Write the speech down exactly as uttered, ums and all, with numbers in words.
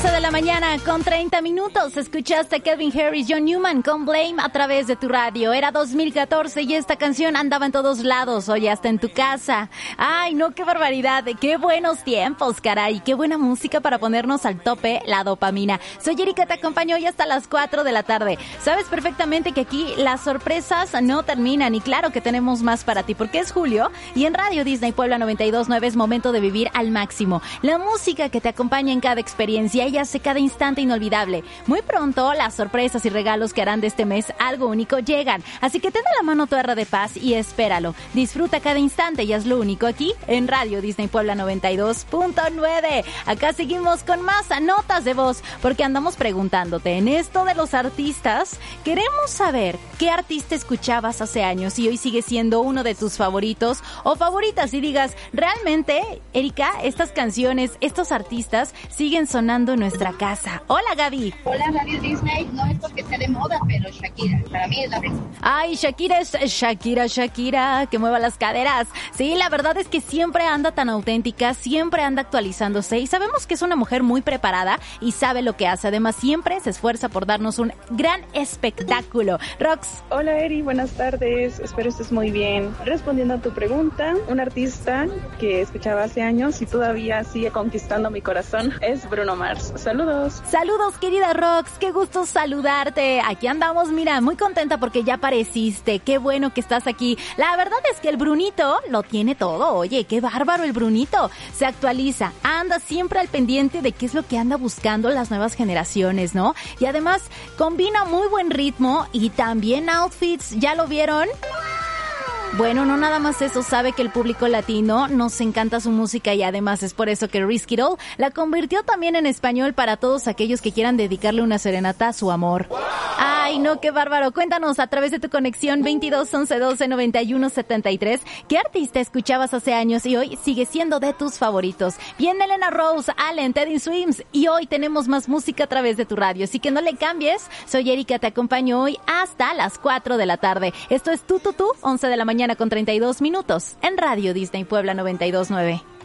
once de la mañana con treinta minutos. Escuchaste a Calvin Harris, John Newman con Blame a través de tu radio. Era dos mil catorce y esta canción andaba en todos lados, hoy hasta en tu casa. Ay, no, qué barbaridad, qué buenos tiempos, caray. Qué buena música para ponernos al tope la dopamina. Soy Erika, te acompaño hoy hasta las cuatro de la tarde. Sabes perfectamente que aquí las sorpresas no terminan y claro que tenemos más para ti porque es julio y en Radio Disney Puebla noventa y dos punto nueve es momento de vivir al máximo. La música que te acompaña en cada experiencia y hace cada instante inolvidable. Muy pronto las sorpresas y regalos que harán de este mes algo único llegan, así que ten a la mano tu erra de paz y espéralo. Disfruta cada instante y hazlo único aquí en Radio Disney Puebla noventa y dos punto nueve. Acá seguimos con más notas de voz porque andamos preguntándote en esto de los artistas. Queremos saber qué artista escuchabas hace años y hoy sigue siendo uno de tus favoritos o favoritas y digas, realmente, Erika, estas canciones, estos artistas siguen sonando en nuestra casa. Hola, Gaby. Hola, Radio Disney. No es porque esté de moda, pero Shakira, para mí es la principal. Ay, Shakira es Shakira, Shakira, que mueva las caderas. Sí, la verdad es que siempre anda tan auténtica, siempre anda actualizándose y sabemos que es una mujer muy preparada y sabe lo que hace. Además, siempre se esfuerza por darnos un gran espectáculo. Rox. Hola, Eri, buenas tardes. Espero estés muy bien. Respondiendo a tu pregunta, un artista que escuchaba hace años y todavía sigue conquistando mi corazón es Bruno Mars. Saludos. Saludos, querida Rox. Qué gusto saludarte. Aquí andamos, mira, muy contenta porque ya apareciste. Qué bueno que estás aquí. La verdad es que el Brunito lo tiene todo. Oye, qué bárbaro el Brunito. Se actualiza, anda siempre al pendiente de qué es lo que anda buscando las nuevas generaciones, ¿no? Y además combina muy buen ritmo y también outfits. ¿Ya lo vieron? Bueno, no nada más eso, sabe que el público latino nos encanta su música y además es por eso que Risk It All la convirtió también en español para todos aquellos que quieran dedicarle una serenata a su amor. Ay, no, qué bárbaro. Cuéntanos a través de tu conexión veintidós once doce noventa y uno setenta y tres qué artista escuchabas hace años y hoy sigue siendo de tus favoritos. Bien, Elena Rose, Allen, Teddy Swims y hoy tenemos más música a través de tu radio, así que no le cambies. Soy Erika, te acompaño hoy hasta las cuatro de la tarde. Esto es Tu Tu Tu, once de la mañana con treinta y dos minutos en Radio Disney Puebla noventa y dos punto nueve.